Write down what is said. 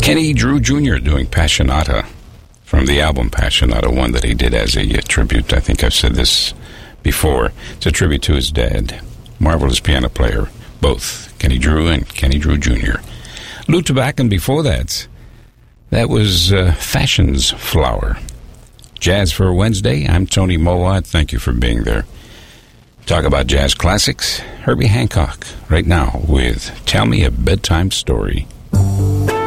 Kenny Drew Jr. doing Passionata from the album Passionata, one that he did as a tribute. I think I've said this before. It's a tribute to his dad, marvelous piano player, both Kenny Drew and Kenny Drew Jr. Lou Tabacan before that. That was Fashion's Flower. Jazz for Wednesday. I'm Tony Mowat. Thank you for being there. Talk about jazz classics. Herbie Hancock right now with Tell Me a Bedtime Story.